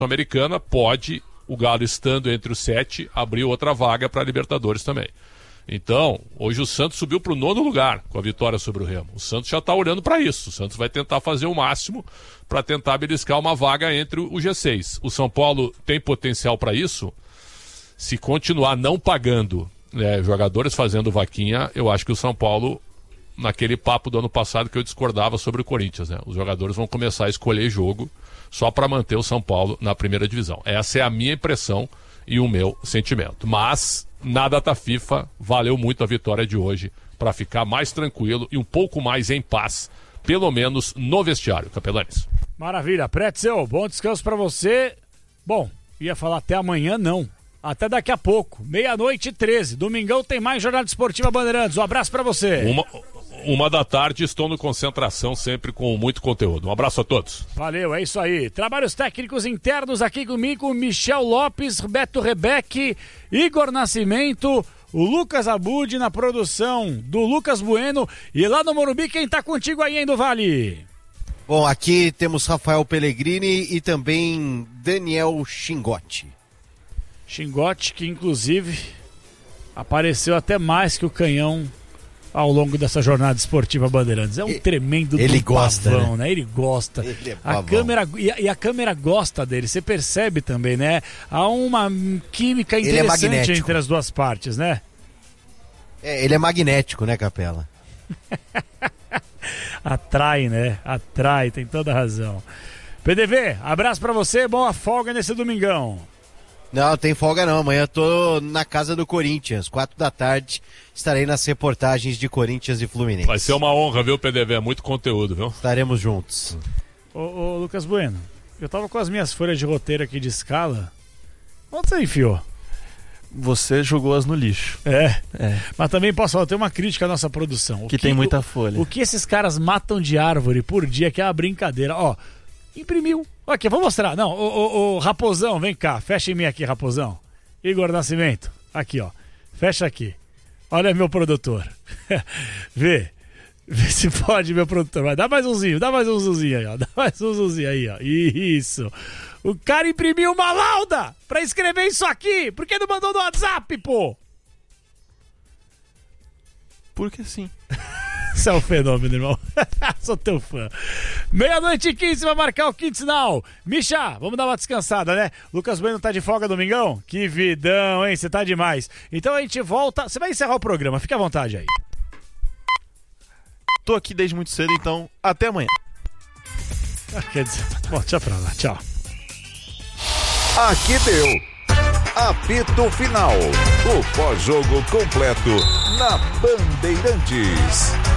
Sul-Americana, pode, o Galo estando entre os 7, abrir outra vaga para a Libertadores também. Então, hoje o Santos subiu para o 9º lugar com a vitória sobre o Remo. O Santos já está olhando para isso. O Santos vai tentar fazer o máximo para tentar beliscar uma vaga entre o G6. O São Paulo tem potencial para isso. Se continuar não pagando jogadores fazendo vaquinha, eu acho que o São Paulo, naquele papo do ano passado que eu discordava sobre o Corinthians, os jogadores vão começar a escolher jogo só para manter o São Paulo na primeira divisão. Essa é a minha impressão e o meu sentimento. Mas, na data FIFA, valeu muito a vitória de hoje para ficar mais tranquilo e um pouco mais em paz, pelo menos no vestiário, Capelanes. Maravilha. Pretzel, bom descanso para você. Bom, ia falar até amanhã, não. Até daqui a pouco, 00:13. Domingão tem mais Jornada Esportiva Bandeirantes. Um abraço para você. 1h, estou no Concentração, sempre com muito conteúdo. Um abraço a todos. Valeu, é isso aí. Trabalhos técnicos internos aqui comigo, Michel Lopes, Beto Rebeque, Igor Nascimento, o Lucas Abud na produção do Lucas Bueno. E lá no Morumbi, quem tá contigo aí, hein, do Vale? Bom, aqui temos Rafael Pellegrini e também Daniel Chingotti. Chingotti, que inclusive apareceu até mais que o Canhão ao longo dessa Jornada Esportiva Bandeirantes. É um tremendo ele gosta, pavão, né? Ele gosta. Ele é a câmera, e a câmera gosta dele, você percebe também, né? Há uma química interessante entre as duas partes, né? Ele é magnético, né, Capela? Atrai, né? Atrai, tem toda a razão. PDV, abraço pra você, boa folga nesse domingão. Não, tem folga não, amanhã eu tô na casa do Corinthians, 16h, estarei nas reportagens de Corinthians e Fluminense. Vai ser uma honra, viu, PDV? É muito conteúdo, viu? Estaremos juntos. Ô, Lucas Bueno, eu tava com as minhas folhas de roteiro aqui de escala. Onde você enfiou? Você jogou-as no lixo. É. Mas também posso falar, tem uma crítica à nossa produção. Tem muita folha. O que esses caras matam de árvore por dia, que é uma brincadeira. Ó, imprimiu. Aqui, vou mostrar. Não, o Raposão, vem cá. Fecha em mim aqui, Raposão. Igor Nascimento. Aqui, ó. Fecha aqui. Olha meu produtor. Vê se pode, meu produtor. Vai, dá mais um zoomzinho aí, ó. Dá mais um zoomzinho aí, ó. Isso. O cara imprimiu uma lauda pra escrever isso aqui. Por que não mandou no WhatsApp, pô? Porque sim. Você é um fenômeno, irmão. Sou teu fã. 00:15 vai marcar o quinto sinal. Micha, vamos dar uma descansada, né? Lucas Bueno tá de folga domingão? Que vidão, hein? Você tá demais. Então a gente volta. Você vai encerrar o programa, fica à vontade aí. Tô aqui desde muito cedo, então até amanhã. Quer dizer, bom, tchau pra lá, tchau. Aqui deu. Apito Final. O pós-jogo completo na Bandeirantes.